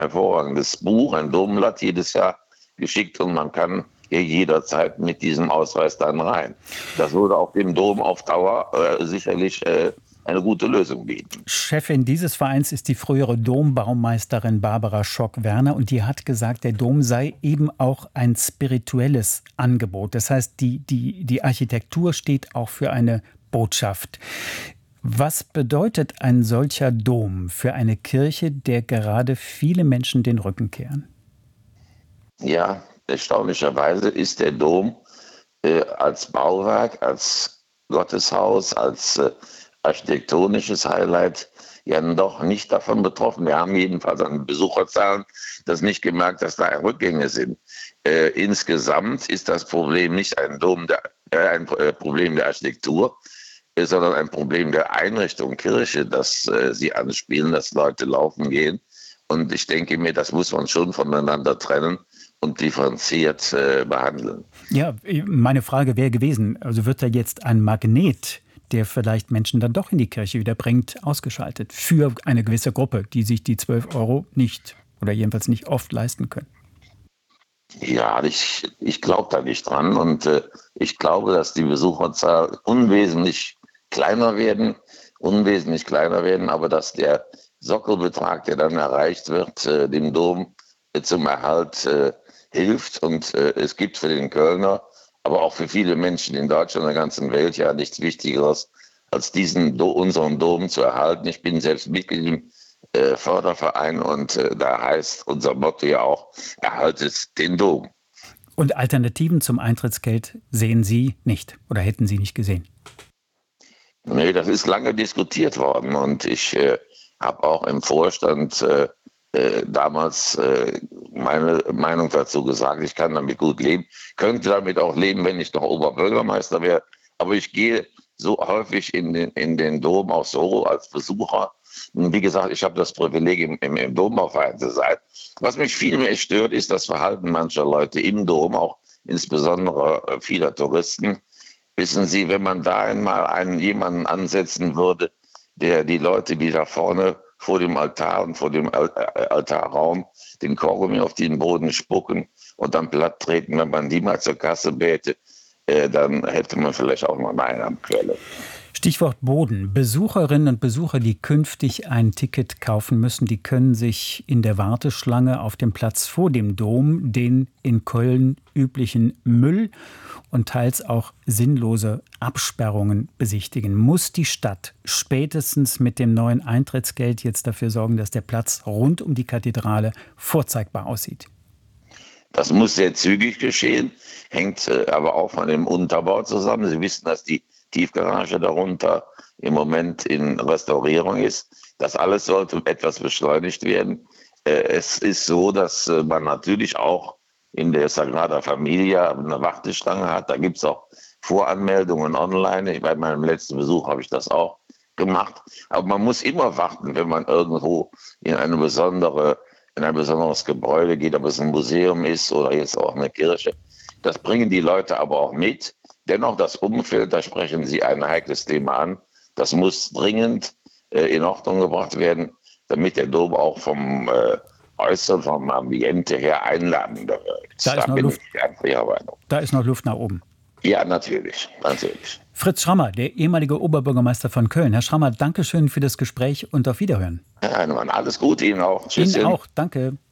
hervorragendes Buch, ein Domblatt, jedes Jahr geschickt und man kann hier jederzeit mit diesem Ausweis dann rein. Das würde auch dem Dom auf Dauer sicherlich eine gute Lösung bieten. Chefin dieses Vereins ist die frühere Dombaumeisterin Barbara Schock-Werner und die hat gesagt, der Dom sei eben auch ein spirituelles Angebot. Das heißt, die Architektur steht auch für eine Botschaft. Was bedeutet ein solcher Dom für eine Kirche, der gerade viele Menschen den Rücken kehren? Ja, erstaunlicherweise ist der Dom als Bauwerk, als Gotteshaus, als architektonisches Highlight ja doch nicht davon betroffen. Wir haben jedenfalls an den Besucherzahlen das nicht gemerkt, dass da Rückgänge sind. Insgesamt ist das Problem nicht ein Problem der Architektur, sondern ein Problem der Einrichtung Kirche, dass sie anspielen, dass Leute laufen gehen. Und ich denke mir, das muss man schon voneinander trennen und differenziert behandeln. Ja, meine Frage wäre gewesen, also wird da jetzt ein Magnet, der vielleicht Menschen dann doch in die Kirche wieder bringt, ausgeschaltet für eine gewisse Gruppe, die sich die 12 € nicht oder jedenfalls nicht oft leisten können? Ja, ich glaube da nicht dran und ich glaube, dass die Besucherzahl unwesentlich kleiner werden, aber dass der Sockelbetrag, der dann erreicht wird, dem Dom zum Erhalt hilft. Und es gibt für den Kölner, aber auch für viele Menschen in Deutschland und der ganzen Welt ja nichts Wichtigeres, als unseren Dom zu erhalten. Ich bin selbst Mitglied im Förderverein und da heißt unser Motto ja auch, erhaltet den Dom. Und Alternativen zum Eintrittsgeld sehen Sie nicht oder hätten Sie nicht gesehen? Nee, das ist lange diskutiert worden und ich habe auch im Vorstand damals meine Meinung dazu gesagt, ich kann damit gut leben, könnte damit auch leben, wenn ich noch Oberbürgermeister wäre, aber ich gehe so häufig in den Dom auch so als Besucher. Und wie gesagt, ich habe das Privileg, im Dombauverein zu sein. Was mich viel mehr stört, ist das Verhalten mancher Leute im Dom, auch insbesondere vieler Touristen. Wissen Sie, wenn man da einmal jemanden ansetzen würde, der die Leute, die da vorne vor dem Altar und vor dem Altarraum den Kaugummi auf den Boden spucken und dann platt treten, wenn man die mal zur Kasse bäte, dann hätte man vielleicht auch noch eine Einnahmequelle. Stichwort Boden. Besucherinnen und Besucher, die künftig ein Ticket kaufen müssen, die können sich in der Warteschlange auf dem Platz vor dem Dom den in Köln üblichen Müll und teils auch sinnlose Absperrungen besichtigen. Muss die Stadt spätestens mit dem neuen Eintrittsgeld jetzt dafür sorgen, dass der Platz rund um die Kathedrale vorzeigbar aussieht? Das muss sehr zügig geschehen, hängt aber auch von dem Unterbau zusammen. Sie wissen, dass die Tiefgarage darunter im Moment in Restaurierung ist. Das alles sollte etwas beschleunigt werden. Es ist so, dass man natürlich auch in der Sagrada Familia eine Warteschlange hat. Da gibt es auch Voranmeldungen online. Bei meinem letzten Besuch habe ich das auch gemacht. Aber man muss immer warten, wenn man irgendwo in ein besonderes Gebäude geht, ob es ein Museum ist oder jetzt auch eine Kirche. Das bringen die Leute aber auch mit. Dennoch das Umfeld, da sprechen Sie ein heikles Thema an. Das muss dringend in Ordnung gebracht werden, damit der Dom auch vom Äußeren, vom Ambiente her einladender wird. Da ist noch Luft nach oben. Ja, natürlich. Fritz Schrammer, der ehemalige Oberbürgermeister von Köln. Herr Schrammer, danke schön für das Gespräch und auf Wiederhören. Herr Heinemann, alles Gute Ihnen auch. Tschüss. Ihnen auch, danke.